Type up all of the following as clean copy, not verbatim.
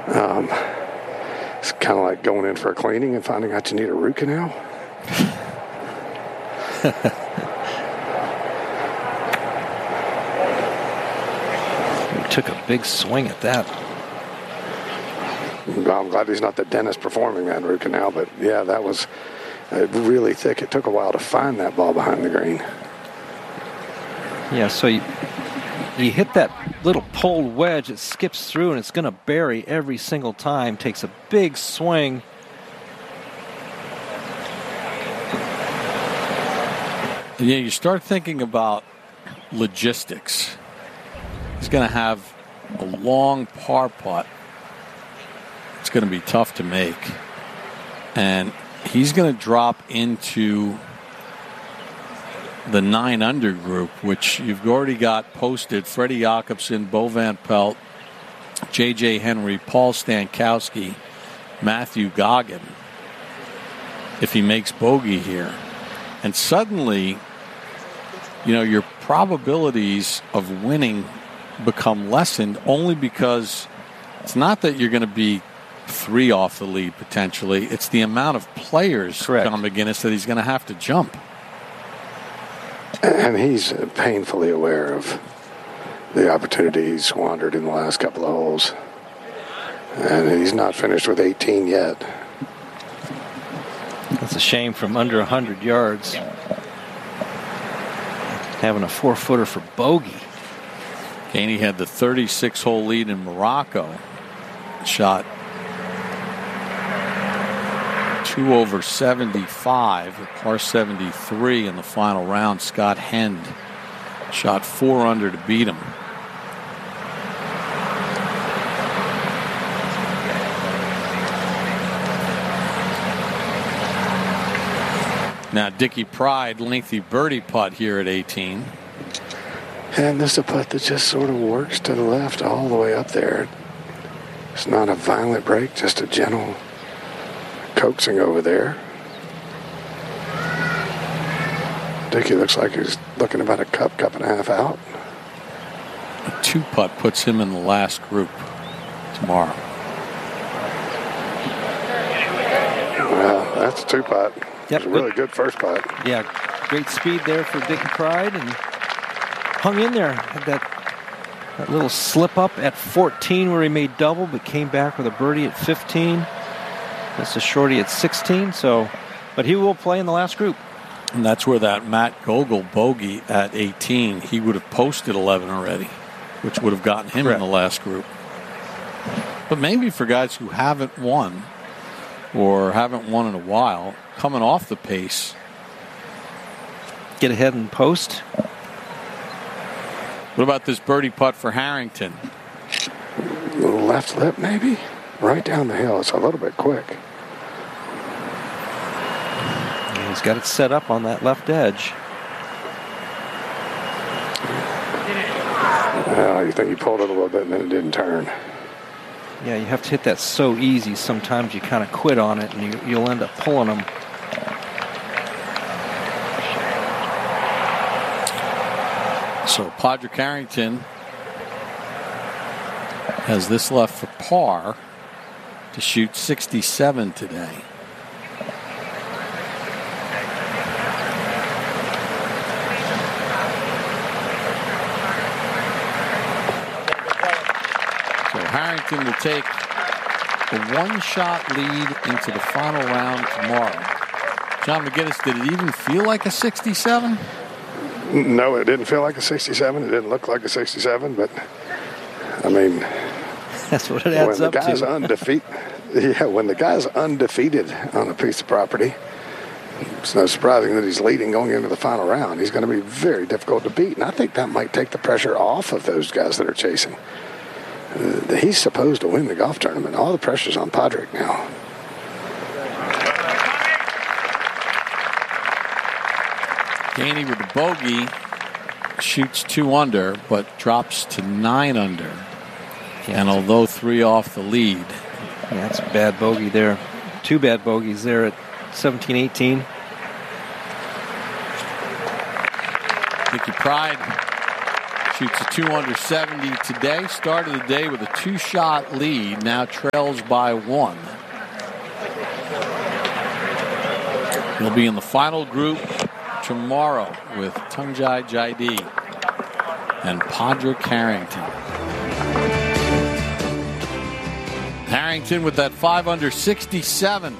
It's kind of like going in for a cleaning and finding out you need a root canal. He took a big swing at that. I'm glad he's not the dentist performing that root canal, but yeah, that was really thick. It took a while to find that ball behind the green. Yeah, so you hit that little pulled wedge, it skips through and it's going to bury every single time. Takes a big swing. Yeah, you start thinking about logistics. He's going to have a long par putt. It's going to be tough to make. And he's going to drop into the 9-under group, which you've already got posted. Freddie Jacobson, Bo Van Pelt, J.J. Henry, Paul Stankowski, Matthew Goggin, if he makes bogey here. And suddenly, your probabilities of winning become lessened only because it's not that you're going to be 3 off the lead potentially. It's the amount of players, John McGinnis, that he's going to have to jump. And he's painfully aware of the opportunity he's squandered in the last couple of holes. And he's not finished with 18 yet. That's a shame from under 100 yards. Having a 4-footer for bogey. Gainey had the 36-hole lead in Morocco. Shot 2 over 75, par 73 in the final round. Scott Hend shot 4 under to beat him. Now Dickie Pride, lengthy birdie putt here at 18. And this is a putt that just sort of works to the left all the way up there. It's not a violent break, just a gentle coaxing over there. Dickie looks like he's looking about a cup and a half out. A 2-putt puts him in the last group tomorrow. Well, that's a 2-putt. Yep, It was a really good first putt. Yeah, great speed there for Dickie Pride, and hung in there. Had that little slip up at 14 where he made double, but came back with a birdie at 15. That's a shorty at 16. But he will play in the last group. And that's where that Matt Gogol bogey at 18, he would have posted 11 already, which would have gotten him in the last group. But maybe for guys who haven't won or haven't won in a while, coming off the pace, get ahead and post. What about this birdie putt for Harrington? Little left lip, maybe? Right down the hill. It's a little bit quick. Yeah, he's got it set up on that left edge. You think he pulled it a little bit and then it didn't turn. Yeah, you have to hit that so easy. Sometimes you kind of quit on it and you'll end up pulling them. So Padraig Harrington has this left for par to shoot 67 today. So Harrington will take a 1-shot lead into the final round tomorrow. John McGinnis, did it even feel like a 67? No, it didn't feel like a 67. It didn't look like a 67, but I mean, that's what it adds up to. When the guy's undefeated on a piece of property, it's no surprising that he's leading going into the final round. He's going to be very difficult to beat, and I think that might take the pressure off of those guys that are chasing. He's supposed to win the golf tournament. All the pressure's on Padraig now. Gainey with the bogey shoots 2 under, but drops to 9 under. Yeah, and although 3 off the lead. Yeah, that's a bad bogey there. 2 bad bogeys there at 17-18. Dickie Pride Shoots a 2 under 70 today. Started the day with a 2-shot lead. Now trails by 1. He'll be in the final group tomorrow with Tungjai Jaidi and Padraig Harrington. Harrington with that 5 under 67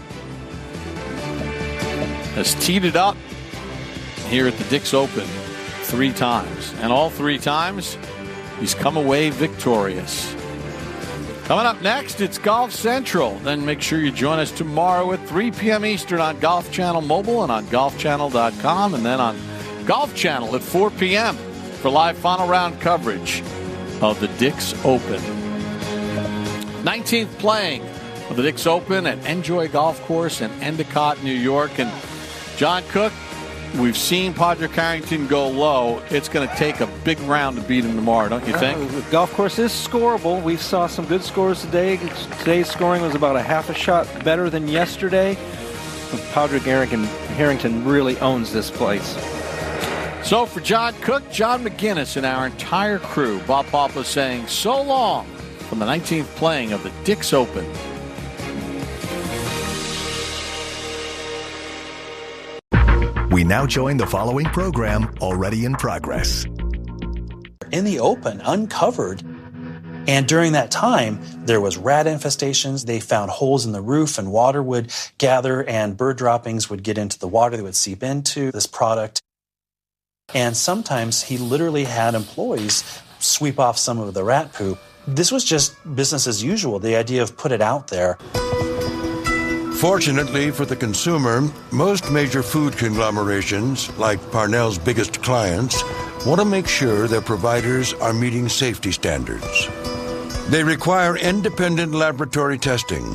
has teed it up here at the Dix Open 3 times. And all 3 times, he's come away victorious. Coming up next, it's Golf Central. Then make sure you join us tomorrow at 3 p.m. Eastern on Golf Channel Mobile and on golfchannel.com. And then on Golf Channel at 4 p.m. for live final round coverage of the Dix Open. 19th playing of the Dix Open at Enjoy Golf Course in Endicott, New York. And John Cook, we've seen Padraig Harrington go low. It's going to take a big round to beat him tomorrow, don't you think? The golf course is scoreable. We saw some good scores today. Today's scoring was about a half a shot better than yesterday. Padraig Harrington really owns this place. So for John Cook, John McGinnis, and our entire crew, Bob Papa saying so long from the 19th playing of the Dix Open. We now join the following program already in progress. In the open, uncovered. And during that time, there was rat infestations. They found holes in the roof and water would gather and bird droppings would get into the water. They would seep into this product. And sometimes he literally had employees sweep off some of the rat poop. This was just business as usual, the idea of put it out there. Fortunately for the consumer, most major food conglomerations, like Parnell's biggest clients, want to make sure their providers are meeting safety standards. They require independent laboratory testing.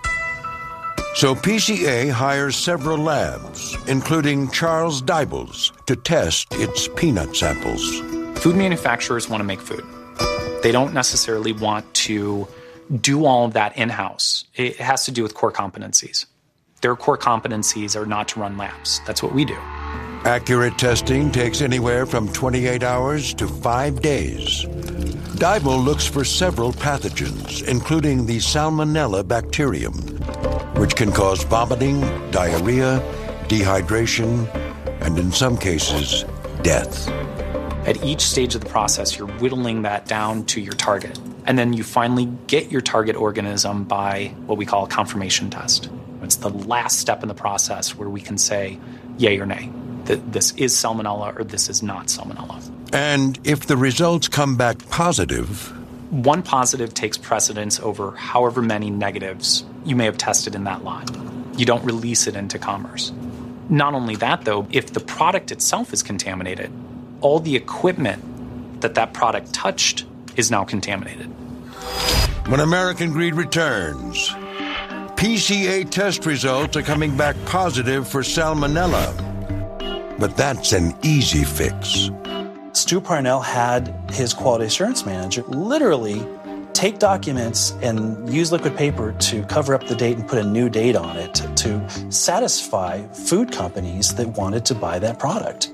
So PCA hires several labs, including Charles Dybels, to test its peanut samples. Food manufacturers want to make food. They don't necessarily want to do all of that in-house. It has to do with core competencies. Their core competencies are not to run labs. That's what we do. Accurate testing takes anywhere from 28 hours to 5 days. Dybel looks for several pathogens, including the Salmonella bacterium, which can cause vomiting, diarrhea, dehydration, and in some cases, death. At each stage of the process, you're whittling that down to your target. And then you finally get your target organism by what we call a confirmation test. It's the last step in the process where we can say yay or nay, that this is Salmonella or this is not Salmonella. And if the results come back positive... One positive takes precedence over however many negatives you may have tested in that lot. You don't release it into commerce. Not only that, though, if the product itself is contaminated, all the equipment that product touched is now contaminated. When American Greed returns, PCA test results are coming back positive for Salmonella. But that's an easy fix. Stu Parnell had his quality assurance manager literally take documents and use liquid paper to cover up the date and put a new date on it to satisfy food companies that wanted to buy that product.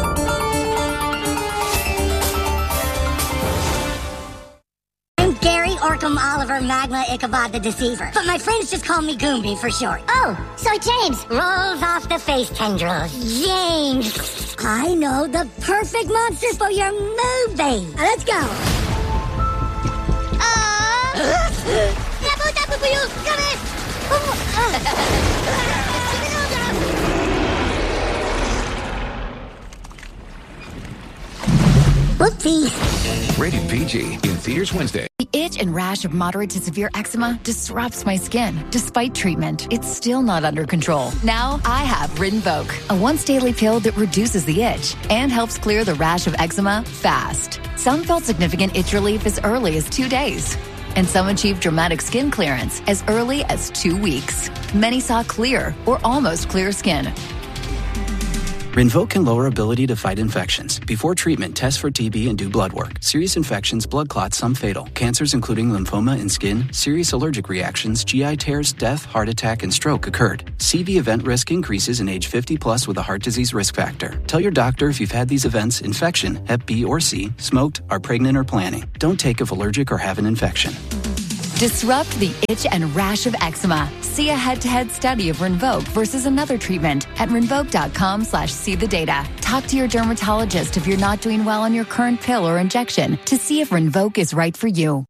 Orcam Oliver Magma Ichabod the Deceiver. But my friends just call me Goombie for short. Oh, so James rolls off the face tendrils. James! I know the perfect monster for your movie. Let's go. Whoopsie. Rated PG in theaters Wednesday. The itch and rash of moderate to severe eczema disrupts my skin. Despite treatment, it's still not under control. Now I have Rinvoq, a once-daily pill that reduces the itch and helps clear the rash of eczema fast. Some felt significant itch relief as early as 2 days, and some achieved dramatic skin clearance as early as 2 weeks. Many saw clear or almost clear skin. Rinvoq can lower ability to fight infections. Before treatment, test for TB and do blood work. Serious infections, blood clots, some fatal. Cancers including lymphoma and skin, serious allergic reactions, GI tears, death, heart attack, and stroke occurred. CV event risk increases in age 50 plus with a heart disease risk factor. Tell your doctor if you've had these events, infection, Hep B or C, smoked, are pregnant or planning. Don't take if allergic or have an infection. Disrupt the itch and rash of eczema. See a head-to-head study of Rinvoq versus another treatment at Rinvoq.com/see the data. Talk to your dermatologist if you're not doing well on your current pill or injection to see if Rinvoq is right for you.